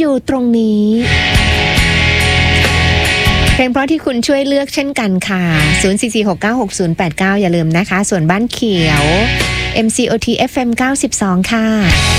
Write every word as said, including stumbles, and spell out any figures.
อยู่ตรงนี้เพลงเพราะที่คุณช่วยเลือกเช่นกันค่ะศูนย์ สี่ สี่ หก เก้า หก ศูนย์ แปด เก้าอย่าลืมนะคะส่วนบ้านเขียว เอ็ม ซี โอ ที เอฟ เอ็ม เก้าสิบสองค่ะ